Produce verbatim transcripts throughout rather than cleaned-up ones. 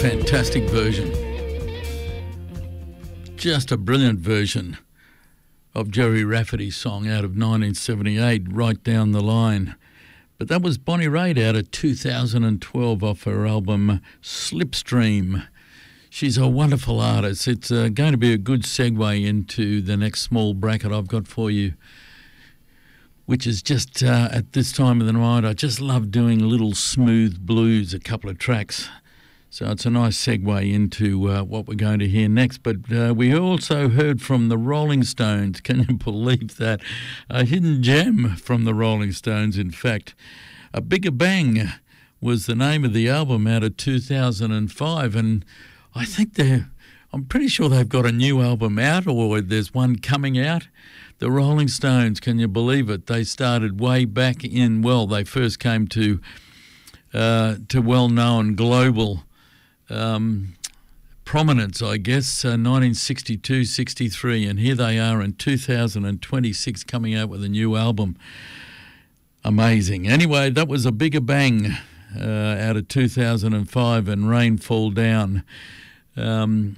fantastic version. Just a brilliant version of Jerry Rafferty's song out of nineteen seventy-eight, Right Down the Line. But that was Bonnie Raitt out of two thousand twelve off her album Slipstream. She's a wonderful artist. It's uh, going to be a good segue into the next small bracket I've got for you, which is just uh, at this time of the night, I just love doing little smooth blues, a couple of tracks. So it's a nice segue into uh, what we're going to hear next. But uh, we also heard from the Rolling Stones. Can you believe that? A hidden gem from the Rolling Stones, in fact. A Bigger Bang was the name of the album out of two thousand five. And I think they're, I'm pretty sure they've got a new album out, or there's one coming out. The Rolling Stones, can you believe it? They started way back in, well, they first came to uh, to well-known global um, prominence, I guess, uh, nineteen sixty-two sixty-three, and here they are in two thousand twenty-six coming out with a new album. Amazing. Anyway, that was A Bigger Bang uh, out of two thousand five, and Rain Fall Down. Um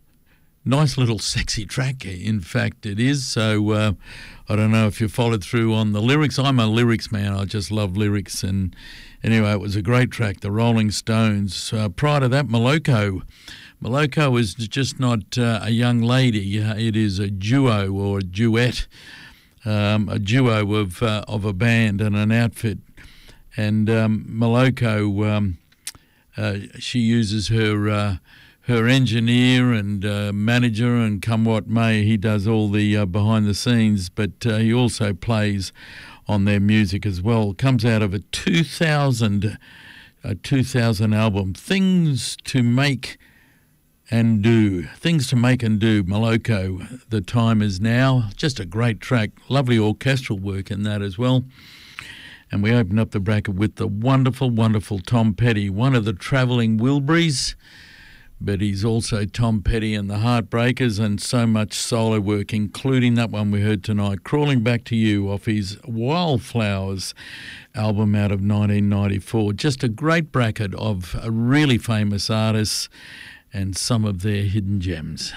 Nice little sexy track, in fact it is. So uh, I don't know if you followed through on the lyrics. I'm a lyrics man. I just love lyrics. And anyway, it was a great track, the Rolling Stones. Uh, prior to that, Moloko. Moloko is just not uh, a young lady. It is a duo or a duet, um, a duo of uh, of a band and an outfit. And um, Moloko, um, uh, she uses her... Uh, her engineer and uh, manager, and come what may, he does all the uh, behind the scenes, but uh, he also plays on their music as well. Comes out of a two thousand, a two thousand album, Things to Make and Do. Things to Make and Do, Moloko, The Time Is Now. Just a great track, lovely orchestral work in that as well. And we open up the bracket with the wonderful, wonderful Tom Petty, one of the Travelling Wilburys. But he's also Tom Petty and the Heartbreakers, and so much solo work, including that one we heard tonight, Crawling Back to You, off his Wildflowers album out of nineteen ninety-four. Just a great bracket of really famous artists and some of their hidden gems.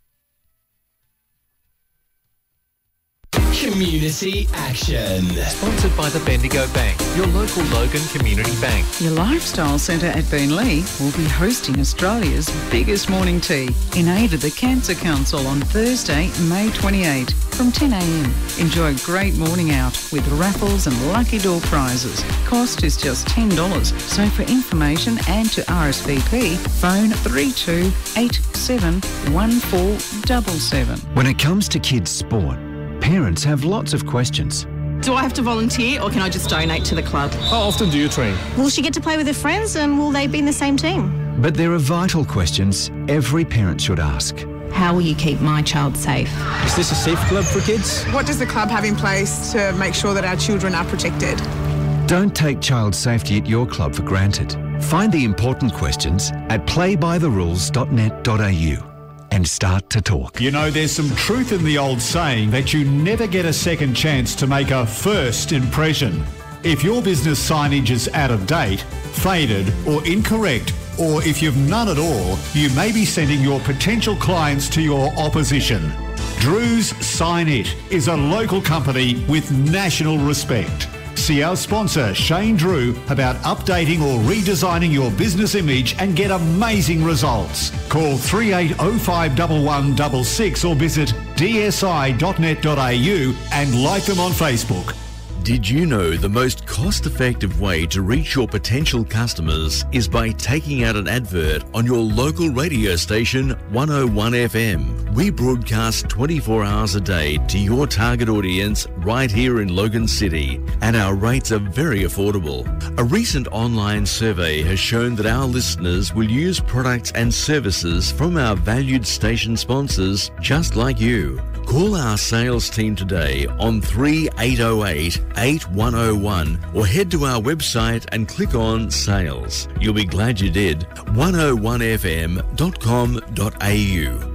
Community Action. Sponsored by the Bendigo Bank, your local Logan Community Bank. Your Lifestyle Centre at Beenleigh will be hosting Australia's biggest morning tea in aid of the Cancer Council on Thursday, May twenty-eighth from ten a m. Enjoy a great morning out with raffles and lucky door prizes. Cost is just ten dollars, so for information and to R S V P, phone three two eight seven one four seven seven. When it comes to kids' sport, parents have lots of questions. Do I have to volunteer or can I just donate to the club? How often do you train? Will she get to play with her friends and will they be in the same team? But there are vital questions every parent should ask. How will you keep my child safe? Is this a safe club for kids? What does the club have in place to make sure that our children are protected? Don't take child safety at your club for granted. Find the important questions at play by the rules dot net dot a u. and start to talk. You know, there's some truth in the old saying that you never get a second chance to make a first impression. If your business signage is out of date, faded or incorrect, or if you've none at all, you may be sending your potential clients to your opposition. Drew's Sign It is a local company with national respect. See our sponsor Shane Drew about updating or redesigning your business image and get amazing results. Call three eight oh five one one six six or visit d s i dot net dot a u and like them on Facebook. Did you know the most cost-effective way to reach your potential customers is by taking out an advert on your local radio station one oh one F M? We broadcast twenty-four hours a day to your target audience right here in Logan City, and our rates are very affordable. A recent online survey has shown that our listeners will use products and services from our valued station sponsors just like you. Call our sales team today on three eight oh eight eight one oh one or head to our website and click on Sales. You'll be glad you did. one oh one f m dot com dot a u.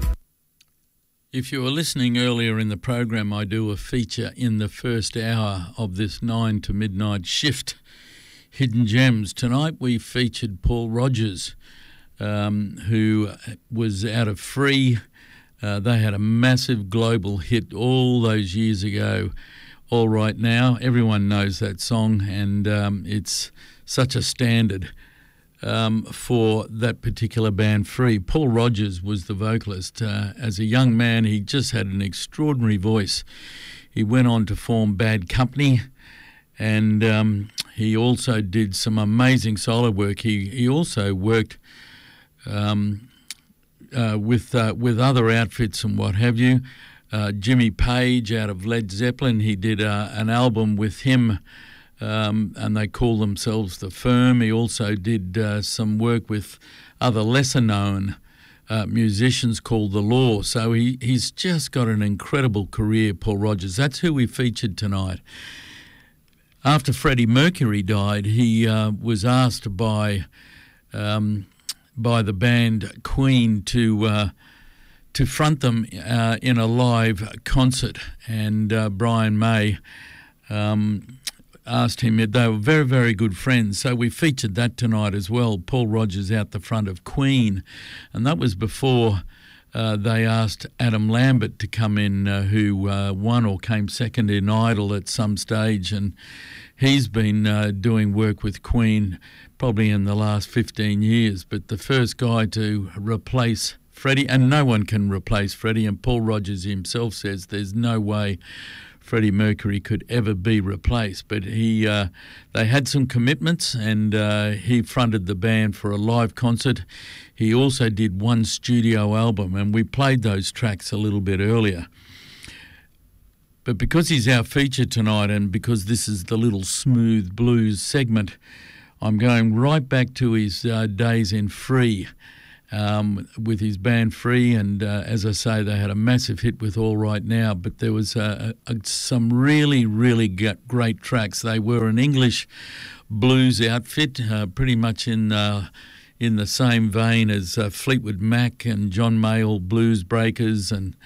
If you were listening earlier in the program, I do a feature in the first hour of this nine to midnight shift, Hidden Gems. Tonight we featured Paul Rogers, um, who was out of Free. Uh, they had a massive global hit all those years ago. All Right Now, everyone knows that song, and um, it's such a standard um, for that particular band, Free. Paul Rodgers was the vocalist. Uh, as a young man, he just had an extraordinary voice. He went on to form Bad Company, and um, he also did some amazing solo work. He he also worked um, uh, with uh, with other outfits and what have you. Uh, Jimmy Page out of Led Zeppelin, he did uh, an album with him, um, and they call themselves The Firm. He also did uh, some work with other lesser-known uh, musicians called The Law. So he, he's just got an incredible career, Paul Rodgers. That's who we featured tonight. After Freddie Mercury died, he uh, was asked by um, by the band Queen to... Uh, to front them uh, in a live concert, and uh, Brian May um, asked him. They were very, very good friends, so we featured that tonight as well. Paul Rodgers out the front of Queen, and that was before uh, they asked Adam Lambert to come in, uh, who uh, won or came second in Idol at some stage, and he's been uh, doing work with Queen probably in the last fifteen years, but the first guy to replace Freddie, and no one can replace Freddie, and Paul Rodgers himself says there's no way Freddie Mercury could ever be replaced. But he, uh, they had some commitments, and uh, he fronted the band for a live concert. He also did one studio album, and we played those tracks a little bit earlier. But because he's our feature tonight, and because this is the Little Smooth Blues segment, I'm going right back to his uh, days in Free. Um, with his band Free, and uh, as I say, they had a massive hit with All Right Now, but there was uh, uh, some really, really great tracks. They were an English blues outfit, uh, pretty much in uh, in the same vein as uh, Fleetwood Mac and John Mayall Blues Breakers and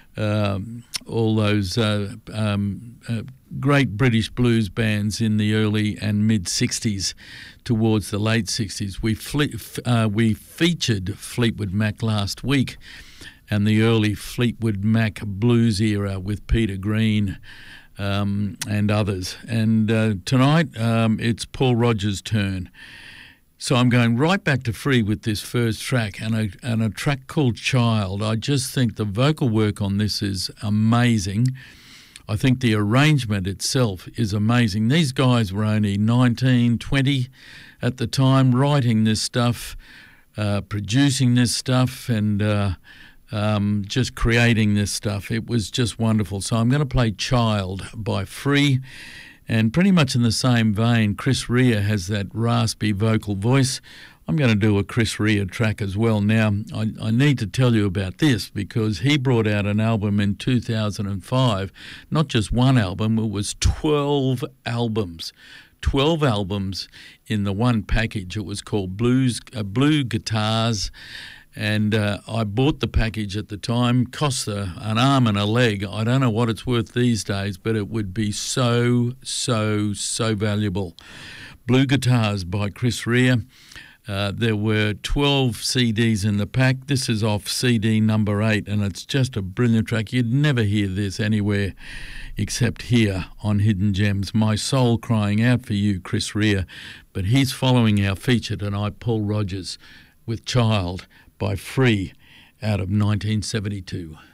um, all those uh, um, uh, great British blues bands in the early and mid-sixties towards the late sixties. We fle- uh, we featured Fleetwood Mac last week and the early Fleetwood Mac blues era with Peter Green um, and others. And uh, tonight um, it's Paul Rodgers' turn. So I'm going right back to Free with this first track, and a, and a track called Child. I just think the vocal work on this is amazing. I think the arrangement itself is amazing. These guys were only nineteen, twenty at the time, writing this stuff, uh, producing this stuff, and uh, um, just creating this stuff. It was just wonderful. So I'm going to play Child by Free. And pretty much in the same vein, Chris Rea has that raspy vocal voice. I'm going to do a Chris Rea track as well. Now, I, I need to tell you about this because he brought out an album in two thousand five, not just one album, it was twelve albums. twelve albums in the one package. It was called Blues, uh, Blue Guitars, and uh, I bought the package at the time. Cost a, an arm and a leg. I don't know what it's worth these days, but it would be so, so, so valuable. Blue Guitars by Chris Rea. Uh, there were twelve C Ds in the pack. This is off C D number eight, and it's just a brilliant track. You'd never hear this anywhere except here on Hidden Gems. My Soul Crying Out for You, Chris Rea. But he's following our feature tonight, Paul Rodgers, with Child by Free out of nineteen seventy-two.